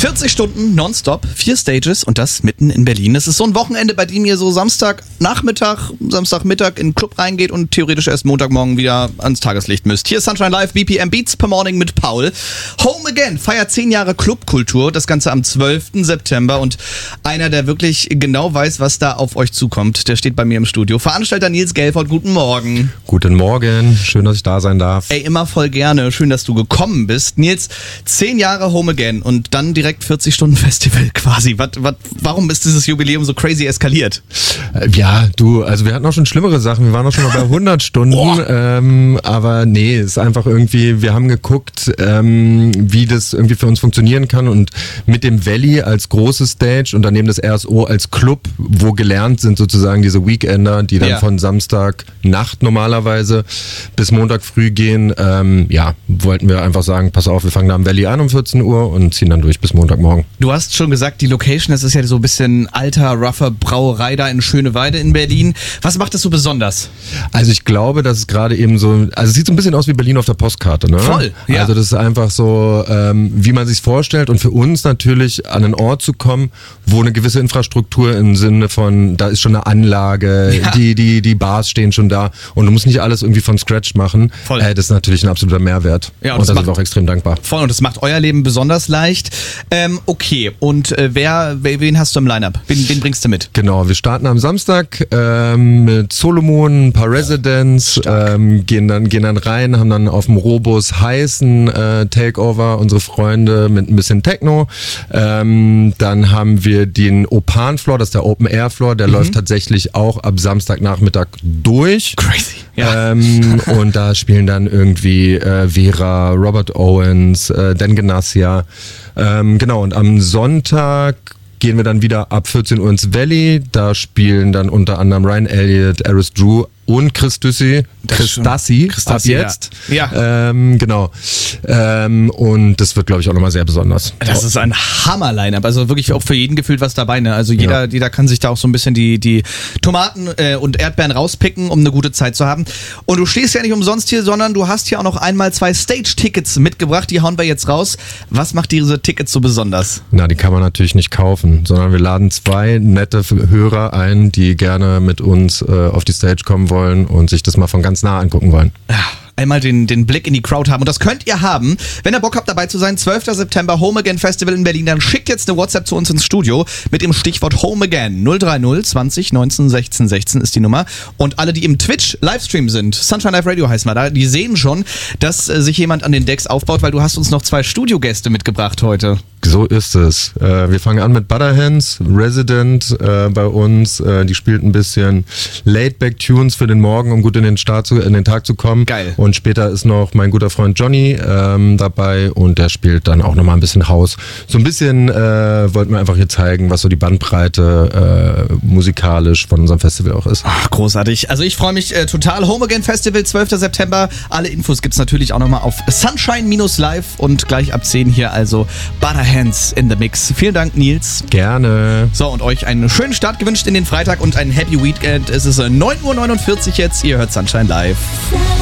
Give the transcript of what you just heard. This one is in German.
40 Stunden nonstop, 4 Stages und das mitten in Berlin. Es ist so ein Wochenende, bei dem ihr so Samstagmittag in den Club reingeht und theoretisch erst Montagmorgen wieder ans Tageslicht müsst. Hier ist Sunshine Live, BPM Beats per Morning mit Paul. Home Again feiert 10 Jahre Clubkultur, das Ganze am 12. September und einer, der wirklich genau weiß, was da auf euch zukommt, der steht bei mir im Studio. Veranstalter Nils Gelford, guten Morgen. Guten Morgen, schön, dass ich da sein darf. Ey, immer voll gerne, schön, dass du gekommen bist. Nils, 10 Jahre Home Again und dann direkt 40-Stunden-Festival quasi. Warum ist dieses Jubiläum so crazy eskaliert? Ja, also wir hatten auch schon schlimmere Sachen. Wir waren auch schon mal bei 100 Stunden. Aber nee, es ist einfach irgendwie, wir haben geguckt, wie das irgendwie für uns funktionieren kann und mit dem Valley als große Stage und daneben das RSO als Club, wo gelernt sind sozusagen diese Weekender, die dann von Samstagnacht normalerweise bis Montag früh gehen. Wollten wir einfach sagen, pass auf, wir fangen da am Valley an um 14 Uhr und ziehen dann durch bis Montagmorgen. Du hast schon gesagt, die Location, das ist ja so ein bisschen alter, rougher Brauerei da in Schöneweide in Berlin. Was macht das so besonders? Also ich glaube, dass es gerade eben so, also es sieht so ein bisschen aus wie Berlin auf der Postkarte, ne? Voll, ja. Also das ist einfach so, wie man sich's vorstellt und für uns natürlich an einen Ort zu kommen, wo eine gewisse Infrastruktur im Sinne von, da ist schon eine Anlage, die Bars stehen schon da und du musst nicht alles irgendwie von Scratch machen. Voll. Das ist natürlich ein absoluter Mehrwert. Ja, und da sind wir auch extrem dankbar. Voll, und das macht euer Leben besonders leicht. Okay, und wen hast du im Line-Up? Wen bringst du mit? Genau, wir starten am Samstag mit Solomon, ein paar Residents, gehen dann rein, haben dann auf dem Robus heißen Takeover, unsere Freunde mit ein bisschen Techno. Dann haben wir den Opan Floor, das ist der Open Air Floor, der läuft tatsächlich auch ab Samstagnachmittag durch. Crazy. Ja. Und da spielen dann irgendwie Vera, Robert Owens, Dan Ganassia. Genau, und am Sonntag gehen wir dann wieder ab 14 Uhr ins Valley. Da spielen dann unter anderem Ryan Elliott, Aris Drew und Chris Dassi ab jetzt. Ja. Genau. Und das wird, glaube ich, auch nochmal sehr besonders. Das ist ein Hammer-Line-Up. Also wirklich auch für jeden gefühlt was dabei. Ne? Also jeder kann sich da auch so ein bisschen die Tomaten und Erdbeeren rauspicken, um eine gute Zeit zu haben. Und du stehst ja nicht umsonst hier, sondern du hast hier auch noch einmal 2 Stage-Tickets mitgebracht. Die hauen wir jetzt raus. Was macht diese Tickets so besonders? Na, die kann man natürlich nicht kaufen, sondern wir laden 2 nette Hörer ein, die gerne mit uns auf die Stage kommen wollen und sich das mal von ganz nah angucken wollen. Einmal den Blick in die Crowd haben. Und das könnt ihr haben, wenn ihr Bock habt dabei zu sein. 12. September Home Again Festival in Berlin. Dann schickt jetzt eine WhatsApp zu uns ins Studio mit dem Stichwort Home Again. 030 20 19 16 16 ist die Nummer. Und alle, die im Twitch-Livestream sind, Sunshine Live Radio heißen wir da, die sehen schon, dass sich jemand an den Decks aufbaut, weil du hast uns noch 2 Studiogäste mitgebracht heute. So ist es. Wir fangen an mit Butterhands, Resident bei uns. Die spielt ein bisschen Laid-Back-Tunes für den Morgen, um gut in den Tag zu kommen. Geil. Und später ist noch mein guter Freund Johnny dabei und der spielt dann auch nochmal ein bisschen House. So ein bisschen wollten wir einfach hier zeigen, was so die Bandbreite musikalisch von unserem Festival auch ist. Ach, großartig. Also ich freue mich total. Home Again Festival, 12. September. Alle Infos gibt's natürlich auch nochmal auf Sunshine-Live und gleich ab 10 hier also Butterhands in the Mix. Vielen Dank, Nils. Gerne. So, und euch einen schönen Start gewünscht in den Freitag und ein Happy Weekend. Es ist 9:49 Uhr jetzt. Ihr hört Sunshine Live.